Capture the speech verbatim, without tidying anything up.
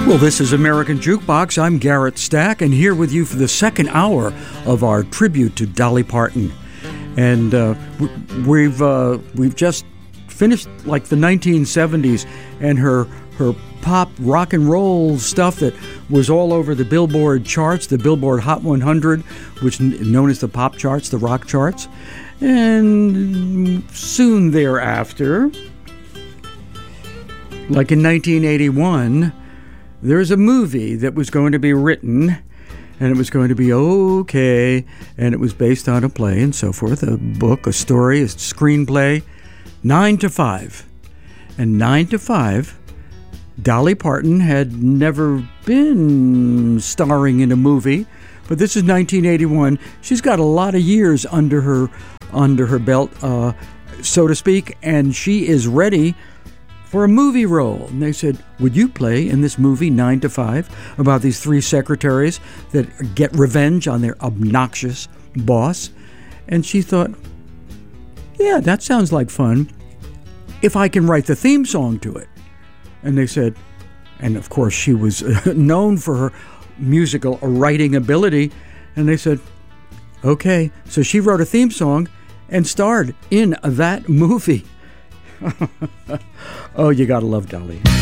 Well, this is American Jukebox. I'm Garrett Stack, and here with you for the second hour of our tribute to Dolly Parton. And uh, we've uh, we've just finished like the nineteen seventies, and her her pop rock and roll stuff that was all over the Billboard charts, the Billboard Hot one hundred, which is known as the pop charts, the rock charts. And soon thereafter, like in nineteen eighty-one, there's a movie that was going to be written, and it was going to be okay, and it was based on a play and so forth, a book, a story, a screenplay, Nine to Five. And Nine to Five, Dolly Parton had never been starring in a movie, but this is nineteen eighty-one. She's got a lot of years under her under her belt, uh, so to speak, and she is ready for a movie role. And they said, would you play in this movie, Nine to Five, about these three secretaries that get revenge on their obnoxious boss? And she thought, yeah, that sounds like fun, if I can write the theme song to it. And they said, and of course she was known for her musical writing ability, and they said, okay. So she wrote a theme song and starred in that movie. Oh, you gotta love Dolly.